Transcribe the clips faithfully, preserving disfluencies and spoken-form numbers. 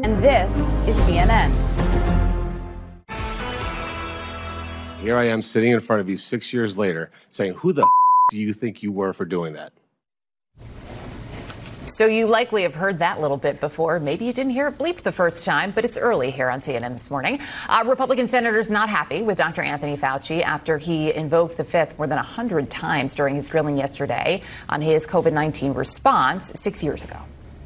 And this is C N N. Here I am sitting in front of you six years later saying, who the f- do you think you were for doing that? So you likely have heard that little bit before. Maybe you didn't hear it bleeped the first time, but it's early here on C N N this morning. Uh, Republican senators not happy with Doctor Anthony Fauci after he invoked the fifth more than one hundred times during his grilling yesterday on his COVID nineteen response six years ago.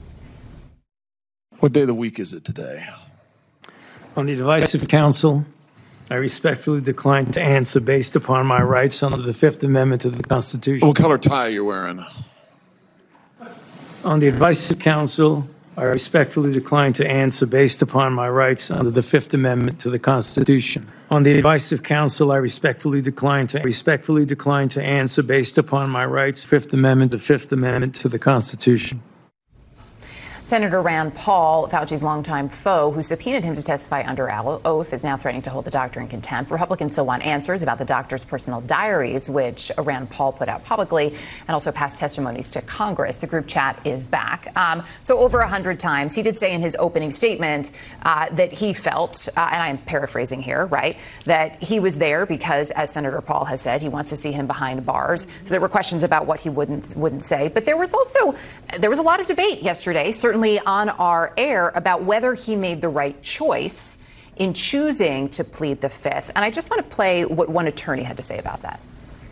What day of the week is it today? On the advice of counsel, I respectfully decline to answer based upon my rights under the Fifth Amendment to the Constitution. What color tie are you wearing? On the advice of counsel, I respectfully decline to answer based upon my rights under the Fifth Amendment to the Constitution. On the advice of counsel, I respectfully decline to respectfully decline to answer based upon my rights, Fifth Amendment, the Fifth Amendment to the Constitution. Senator Rand Paul, Fauci's longtime foe, who subpoenaed him to testify under oath, is now threatening to hold the doctor in contempt. Republicans still want answers about the doctor's personal diaries, which Rand Paul put out publicly, and also past testimonies to Congress. The group chat is back. Um, so over one hundred times, he did say in his opening statement uh, that he felt, uh, and I'm paraphrasing here, right, that he was there because, as Senator Paul has said, he wants to see him behind bars. So there were questions about what he wouldn't wouldn't say. But there was also, there was a lot of debate yesterday, certainly on our air, about whether he made the right choice in choosing to plead the fifth. And I just want to play what one attorney had to say about that.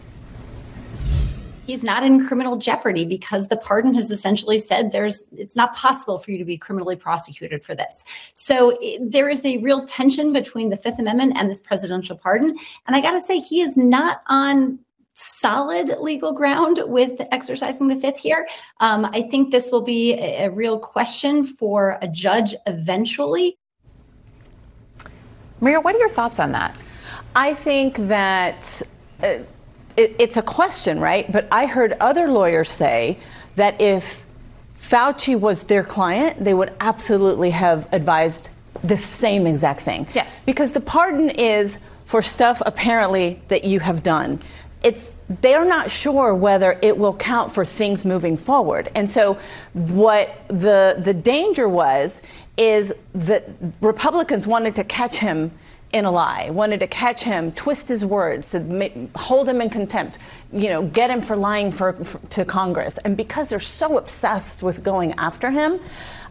He's not in criminal jeopardy because the pardon has essentially said there's it's not possible for you to be criminally prosecuted for this. So it, there is a real tension between the Fifth Amendment and this presidential pardon. And I got to say, he is not on solid legal ground with exercising the fifth here. Um, I think this will be a, a real question for a judge eventually. Maria, what are your thoughts on that? I think that uh, it, it's a question, right? But I heard other lawyers say that if Fauci was their client, they would absolutely have advised the same exact thing. Yes. Because the pardon is for stuff apparently that you have done. It's they're not sure whether it will count for things moving forward. And so what the the danger was is that Republicans wanted to catch him in a lie, wanted to catch him, twist his words, to make, hold him in contempt, you know, get him for lying for, for to Congress. And because they're so obsessed with going after him,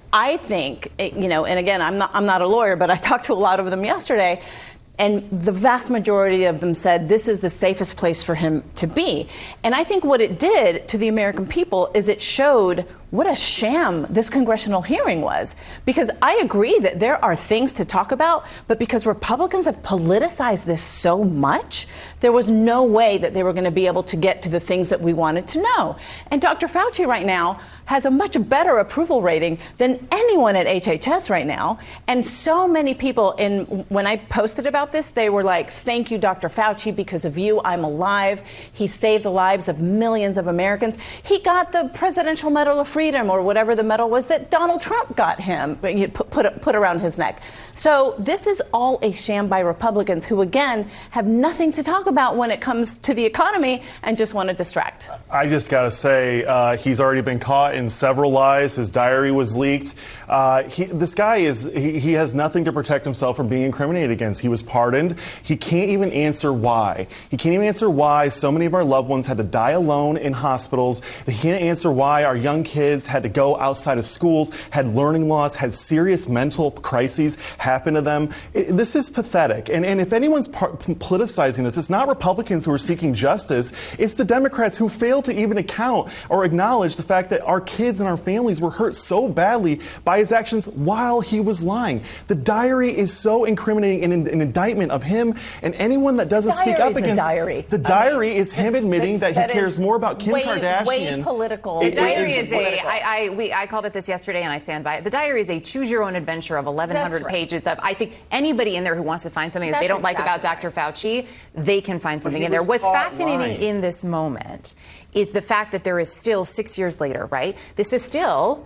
I think, you know, and again, I'm not I'm not a lawyer, but I talked to a lot of them yesterday. And the vast majority of them said this is the safest place for him to be. And I think what it did to the American people is it showed what a sham this congressional hearing was. Because I agree that there are things to talk about, but because Republicans have politicized this so much, there was no way that they were going to be able to get to the things that we wanted to know. And Doctor Fauci right now has a much better approval rating than anyone at H H S right now. And so many people, in when I posted about this, they were like, thank you, Doctor Fauci, because of you, I'm alive. He saved the lives of millions of Americans. He got the Presidential Medal of Freedom, or whatever the medal was that Donald Trump got him, put, put, put around his neck. So this is all a sham by Republicans who, again, have nothing to talk about when it comes to the economy and just want to distract. I just got to say, uh, he's already been caught in several lies. His diary was leaked. Uh, he, this guy is, he, he has nothing to protect himself from being incriminated against. He was pardoned. He can't even answer why. He can't even answer why so many of our loved ones had to die alone in hospitals. He can't answer why our young kids had to go outside of schools, had learning loss, had serious mental crises happen to them. It, this is pathetic. And, and if anyone's par- politicizing this, it's not Republicans who are seeking justice. It's the Democrats who fail to even account or acknowledge the fact that our kids and our families were hurt so badly by his actions while he was lying. The diary is so incriminating in an, an indictment of him and anyone that doesn't speak up against. Diary. The diary I mean, is him admitting that, that he cares more about Kim way, Kardashian. Way political. It, The diary it is, is a, I, I, we, I called it this yesterday and I stand by it. The diary is a choose your own adventure of eleven hundred right. pages of, I think anybody in there who wants to find something That's that they don't exactly like about Doctor Fauci, they can find something in there. What's fascinating lying. in this moment is the fact that there is still six years later, right? This is still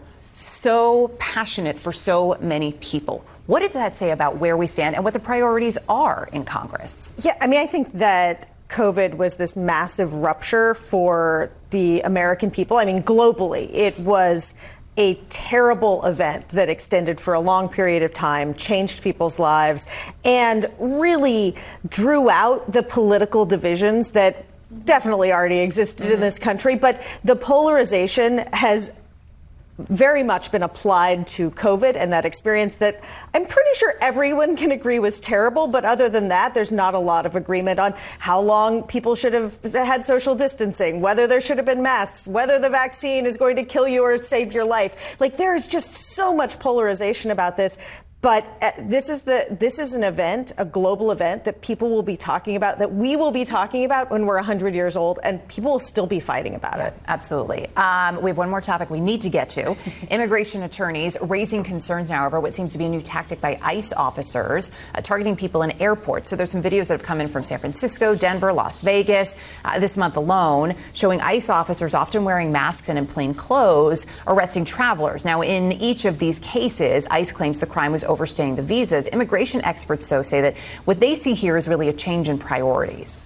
so passionate for so many people. What does that say about where we stand and what the priorities are in Congress? Yeah, I mean, I think that COVID was this massive rupture for the American people. I mean, globally, it was a terrible event that extended for a long period of time, changed people's lives, and really drew out the political divisions that definitely already existed mm-hmm. in this country. But the polarization has very much been applied to COVID and that experience that I'm pretty sure everyone can agree was terrible. But other than that, there's not a lot of agreement on how long people should have had social distancing, whether there should have been masks, whether the vaccine is going to kill you or save your life. Like, there is just so much polarization about this. But this is the this is an event, a global event that people will be talking about, that we will be talking about when we're one hundred years old, and people will still be fighting about it. Absolutely. Um, we have one more topic we need to get to. Immigration attorneys raising concerns now over what seems to be a new tactic by ICE officers uh, targeting people in airports. So there's some videos that have come in from San Francisco, Denver, Las Vegas uh, this month alone, showing ICE officers often wearing masks and in plain clothes arresting travelers. Now, in each of these cases, ICE claims the crime was overstaying the visas. Immigration experts, though, say that what they see here is really a change in priorities.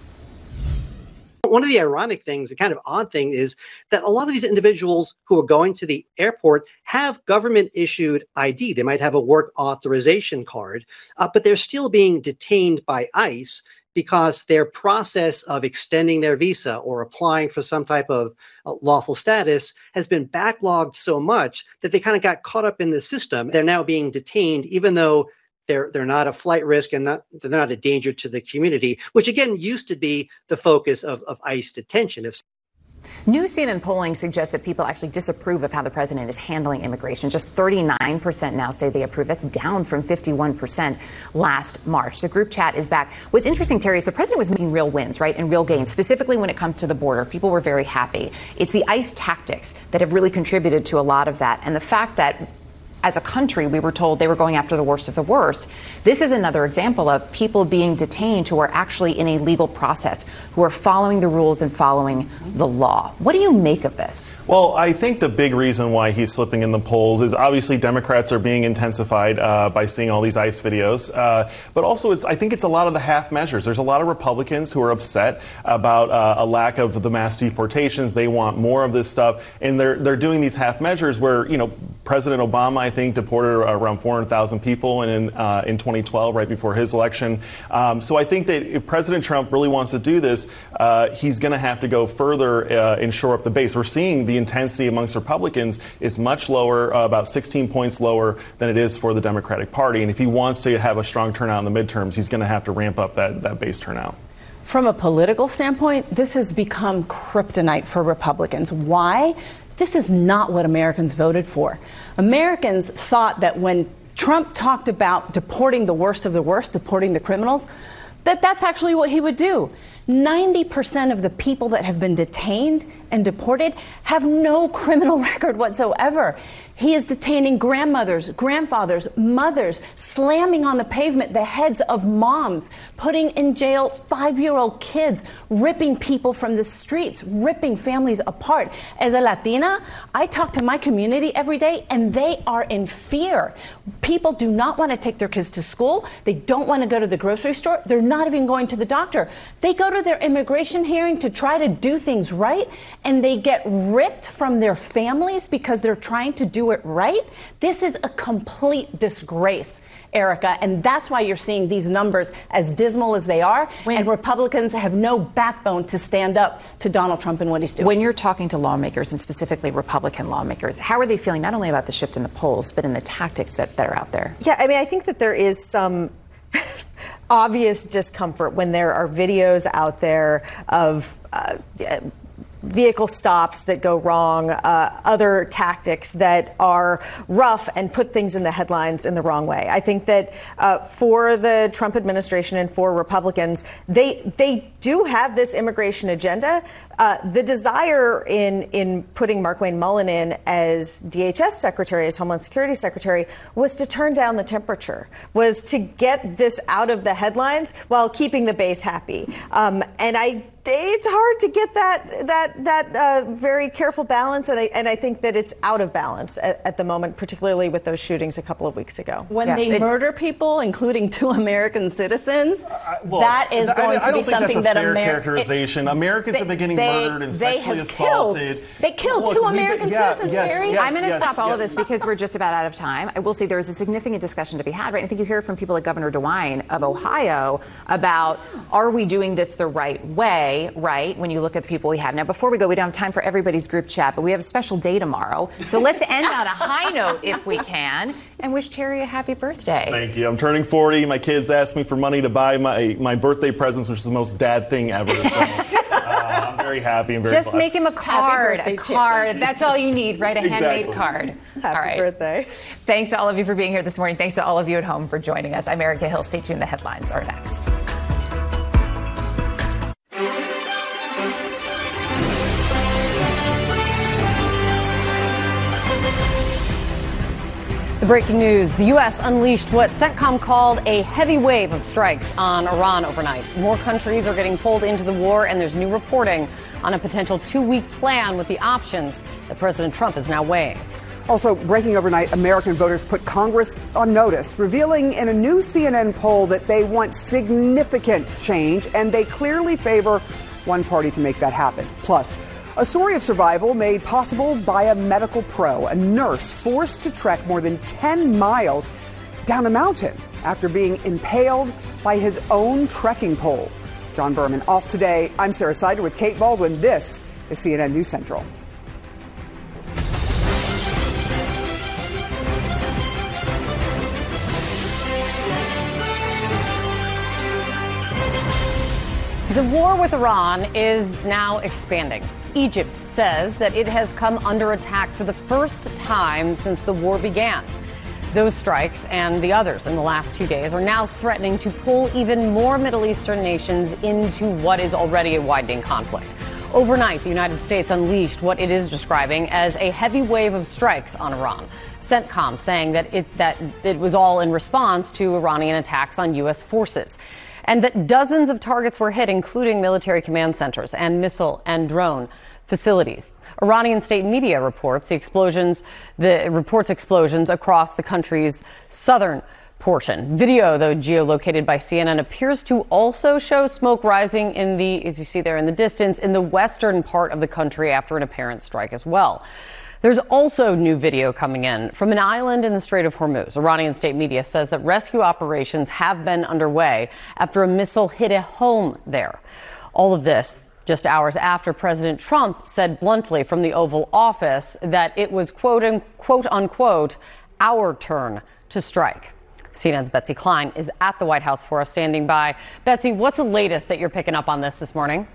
One of the ironic things, the kind of odd thing, is that a lot of these individuals who are going to the airport have government-issued I D. They might have a work authorization card, uh, but they're still being detained by ICE because their process of extending their visa or applying for some type of uh, lawful status has been backlogged so much that they kind of got caught up in the system. They're now being detained, even though they're they're not a flight risk and not they're not a danger to the community, which again used to be the focus of, of ICE detention. If New C N N polling suggests that people actually disapprove of how the president is handling immigration. Just thirty-nine percent now say they approve. That's down from fifty-one percent last March. The group chat is back. What's interesting, Terry, is the president was making real wins, right, and real gains, specifically when it comes to the border. People were very happy. It's the ICE tactics that have really contributed to a lot of that. And the fact that as a country, we were told they were going after the worst of the worst. This is another example of people being detained who are actually in a legal process, who are following the rules and following the law. What do you make of this? Well, I think the big reason why he's slipping in the polls is obviously Democrats are being intensified uh, by seeing all these ICE videos. Uh, but also, it's, I think it's a lot of the half measures. There's a lot of Republicans who are upset about uh, a lack of the mass deportations. They want more of this stuff. And they're, they're doing these half measures where, you know, President Obama, I think, deported around four hundred thousand people in uh, in twenty twelve, right before his election. Um, so I think that if President Trump really wants to do this, uh, he's going to have to go further uh, and shore up the base. We're seeing the intensity amongst Republicans is much lower, uh, about sixteen points lower than it is for the Democratic Party. And if he wants to have a strong turnout in the midterms, he's going to have to ramp up that, that base turnout. From a political standpoint, this has become kryptonite for Republicans. Why? This is not what Americans voted for. Americans thought that when Trump talked about deporting the worst of the worst, deporting the criminals, that that's actually what he would do. ninety percent of the people that have been detained and deported have no criminal record whatsoever. He is detaining grandmothers, grandfathers, mothers, slamming on the pavement the heads of moms, putting in jail five-year-old kids, ripping people from the streets, ripping families apart. As a Latina, I talk to my community every day, and they are in fear. People do not want to take their kids to school. They don't want to go to the grocery store. They're not even going to the doctor. They go to their immigration hearing to try to do things right, and they get ripped from their families because they're trying to do it right. This is a complete disgrace, Erica, and that's why you're seeing these numbers as dismal as they are. When, and Republicans have no backbone to stand up to Donald Trump and what he's doing. When you're talking to lawmakers, and specifically Republican lawmakers, how are they feeling not only about the shift in the polls, but in the tactics that, that are out there? Yeah, I mean, I think that there is some obvious discomfort when there are videos out there of uh, vehicle stops that go wrong, uh, other tactics that are rough and put things in the headlines in the wrong way. I think that uh, for the Trump administration and for Republicans, they they do have this immigration agenda. Uh, the desire in in putting Markwayne Mullin in as D H S Secretary, as Homeland Security Secretary, was to turn down the temperature, was to get this out of the headlines while keeping the base happy. Um, and I it's hard to get that that that uh, very careful balance, and I and I think that it's out of balance at, at the moment, particularly with those shootings a couple of weeks ago. When Yeah, they it- murder people, including two American citizens, Well, that is I- going I, to I don't be think something that's a that fair Ameri- characterization. Americans they- have been getting they- murdered and they sexually have assaulted. Killed, they killed Look, two we've been- American yeah, citizens, yes, Terry. yes, I'm going to yes, stop all yes. of this because we're just about out of time. I will say there is a significant discussion to be had, right? I think you hear from people like Governor DeWine of Ohio about, are we doing this the right way, right, when you look at the people we have. Now, before we go, we don't have time for everybody's group chat, but we have a special day tomorrow. So let's end on a high note if we can, and wish Terry a happy birthday. Thank you. I'm turning forty. My kids asked me for money to buy my, my birthday presents, which is the most dad thing ever. So uh, I'm very happy and very Just blessed. make him a card, birthday, a card. That's all you need, right? A handmade Exactly. card. Happy all right. birthday. Thanks to all of you for being here this morning. Thanks to all of you at home for joining us. I'm Erica Hill. Stay tuned. The headlines are next. The breaking news, the U S unleashed what CENTCOM called a heavy wave of strikes on Iran overnight. More countries are getting pulled into the war, and there's new reporting on a potential two-week plan with the options that President Trump is now weighing. Also breaking overnight, American voters put Congress on notice, revealing in a new C N N poll that they want significant change, and they clearly favor one party to make that happen. Plus, a story of survival made possible by a medical pro, a nurse forced to trek more than ten miles down a mountain after being impaled by his own trekking pole. John Berman off today. I'm Sarah Sider with Kate Baldwin. This is C N N News Central. The war with Iran is now expanding. Egypt says that it has come under attack for the first time since the war began. Those strikes and the others in the last two days are now threatening to pull even more Middle Eastern nations into what is already a widening conflict. Overnight, the United States unleashed what it is describing as a heavy wave of strikes on Iran. CENTCOM saying that it, that it was all in response to Iranian attacks on U S forces, and that dozens of targets were hit, including military command centers and missile and drone facilities. Iranian state media reports the explosions, the reports explosions across the country's southern portion. Video, though geolocated by C N N, appears to also show smoke rising in the, as you see there in the distance, in the western part of the country after an apparent strike as well. There's also new video coming in from an island in the Strait of Hormuz. Iranian state media says that rescue operations have been underway after a missile hit a home there. All of this just hours after President Trump said bluntly from the Oval Office that it was, quote, unquote, unquote, our turn to strike. C N N's Betsy Klein is at the White House for us, standing by. Betsy, what's the latest that you're picking up on this this morning?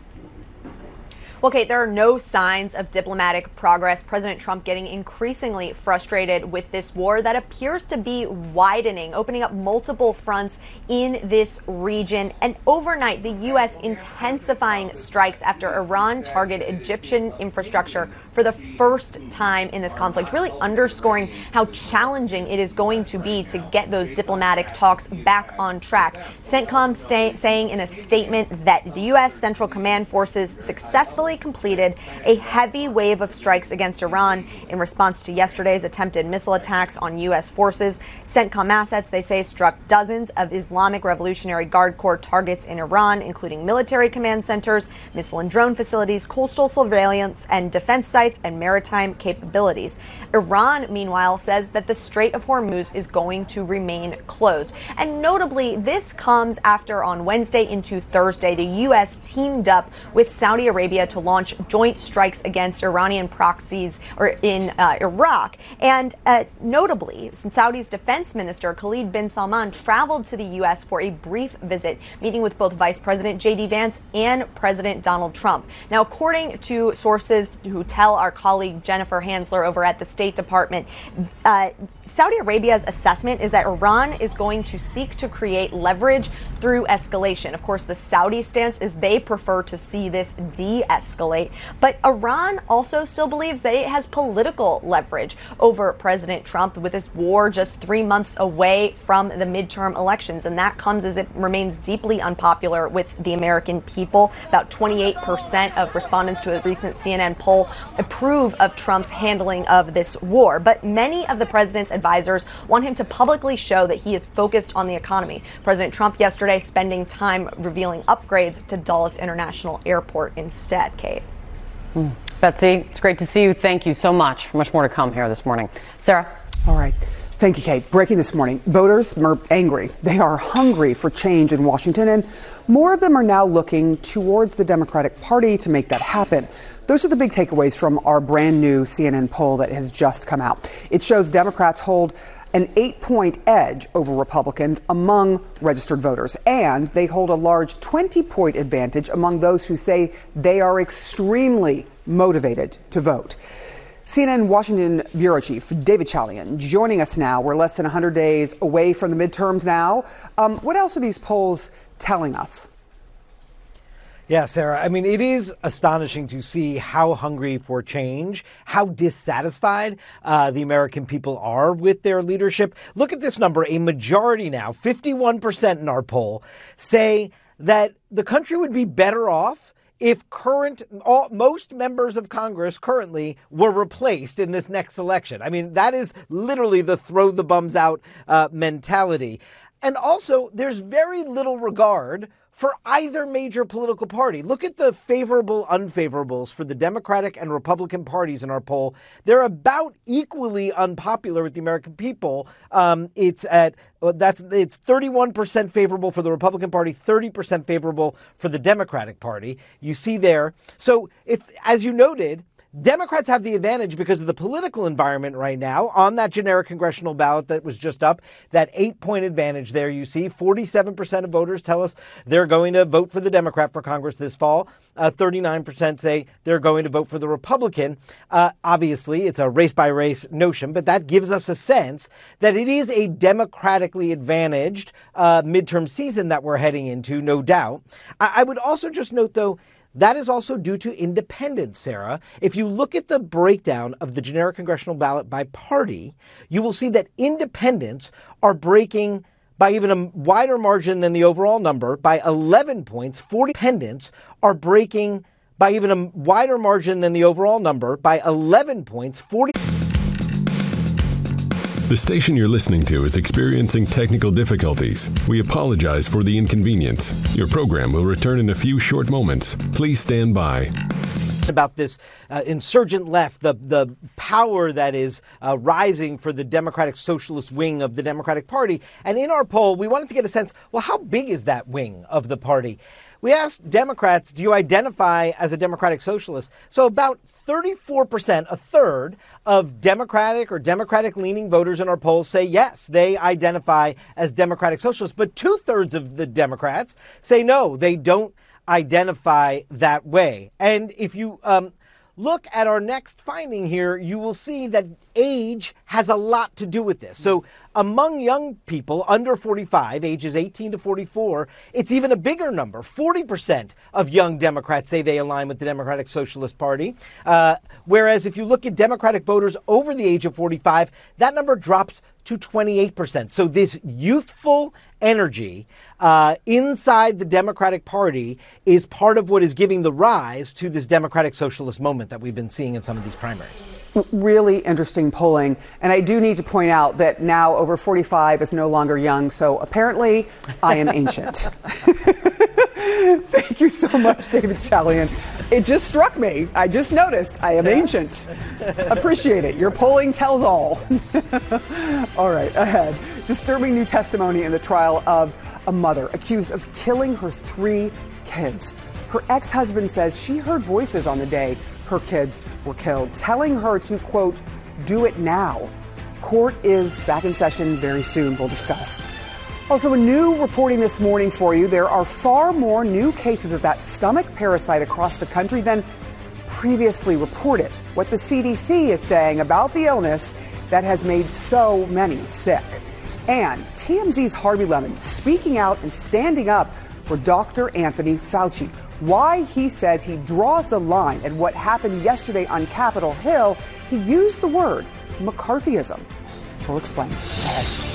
Well, Kate, there are no signs of diplomatic progress. President Trump getting increasingly frustrated with this war that appears to be widening, opening up multiple fronts in this region. And overnight, the U S intensifying strikes after Iran targeted Egyptian infrastructure for the first time in this conflict, really underscoring how challenging it is going to be to get those diplomatic talks back on track. CENTCOM stay, saying in a statement that the U S Central Command forces successfully completed a heavy wave of strikes against Iran in response to yesterday's attempted missile attacks on U S forces. CENTCOM assets, they say, struck dozens of Islamic Revolutionary Guard Corps targets in Iran, including military command centers, missile and drone facilities, coastal surveillance and defense sites, and maritime capabilities. Iran, meanwhile, says that the Strait of Hormuz is going to remain closed. And notably, this comes after on Wednesday into Thursday, the U S teamed up with Saudi Arabia to launch joint strikes against Iranian proxies or in uh, Iraq. And uh, notably, Saudi's defense minister Khalid bin Salman traveled to the U S for a brief visit, meeting with both Vice President J D Vance and President Donald Trump. Now, according to sources who tell our colleague Jennifer Hansler over at the State Department, uh, Saudi Arabia's assessment is that Iran is going to seek to create leverage through escalation. Of course, the Saudi stance is they prefer to see this de-escalate. escalate. But Iran also still believes that it has political leverage over President Trump with this war just three months away from the midterm elections. And that comes as it remains deeply unpopular with the American people. About twenty-eight percent of respondents to a recent C N N poll approve of Trump's handling of this war. But many of the president's advisors want him to publicly show that he is focused on the economy. President Trump yesterday spending time revealing upgrades to Dulles International Airport instead. Kate. Hmm. Betsy, it's great to see you. Thank you so much. Much more to come here this morning. Sarah? All right. Thank you, Kate. Breaking this morning, voters are angry. They are hungry for change in Washington, and more of them are now looking towards the Democratic Party to make that happen. Those are the big takeaways from our brand new C N N poll that has just come out. It shows Democrats hold an eight-point edge over Republicans among registered voters, and they hold a large twenty-point advantage among those who say they are extremely motivated to vote. C N N Washington Bureau Chief David Chalian joining us now. We're less than one hundred days away from the midterms now. Um, what else are these polls telling us? Yeah, Sarah, I mean, it is astonishing to see how hungry for change, how dissatisfied uh, the American people are with their leadership. Look at this number. A majority now, fifty-one percent in our poll, say that the country would be better off if current all, most members of Congress currently were replaced in this next election. I mean, that is literally the throw the bums out uh, mentality. And also, there's very little regard for either major political party. Look at the favorable unfavorables for the Democratic and Republican parties in our poll. They're about equally unpopular with the American people. Um, it's at that's it's thirty-one percent favorable for the Republican Party, thirty percent favorable for the Democratic Party. You see there. So it's, as you noted, Democrats have the advantage because of the political environment right now on that generic congressional ballot that was just up. That eight-point advantage there you see. forty-seven percent of voters tell us they're going to vote for the Democrat for Congress this fall. Uh, thirty-nine percent say they're going to vote for the Republican. Uh, obviously, it's a race-by-race notion, but that gives us a sense that it is a democratically advantaged uh, midterm season that we're heading into, no doubt. I, I would also just note, though, that is also due to independents, Sarah. If you look at the breakdown of the generic congressional ballot by party, you will see that independents are breaking by even a wider margin than the overall number by eleven points. forty independents are breaking by even a wider margin than the overall number by eleven points. forty The station you're listening to is experiencing technical difficulties. We apologize for the inconvenience. Your program will return in a few short moments. Please stand by. About this uh, insurgent left, the the power that is uh, rising for the Democratic Socialist wing of the Democratic Party. And in our poll, we wanted to get a sense, well, how big is that wing of the party? We asked Democrats, do you identify as a Democratic Socialist? So about thirty-four percent, a third of Democratic or Democratic-leaning voters in our polls say yes, they identify as Democratic Socialists. But two-thirds of the Democrats say no, they don't identify that way. And if you um, look at our next finding here, you will see that age has a lot to do with this. So among young people under forty-five, ages eighteen to forty-four, it's even a bigger number. forty percent of young Democrats say they align with the Democratic Socialist Party. Uh, whereas if you look at Democratic voters over the age of forty-five, that number drops to twenty-eight percent. So this youthful energy uh, inside the Democratic Party is part of what is giving the rise to this Democratic Socialist moment that we've been seeing in some of these primaries. Really interesting polling. And I do need to point out that now over forty-five is no longer young. So apparently I am ancient. Thank you so much, David Chalian. It just struck me. I just noticed I am ancient. Appreciate it. Your polling tells all. All right, ahead. Disturbing new testimony in the trial of a mother accused of killing her three kids. Her ex-husband says she heard voices on the day her kids were killed, telling her to, quote, do it now. Court is back in session very soon. We'll discuss. Also, a new reporting this morning for you. There are far more new cases of that stomach parasite across the country than previously reported. What the C D C is saying about the illness that has made so many sick. And T M Z's Harvey Lemon speaking out and standing up for Doctor Anthony Fauci. Why he says he draws the line at what happened yesterday on Capitol Hill. He used the word McCarthyism. We'll explain ahead.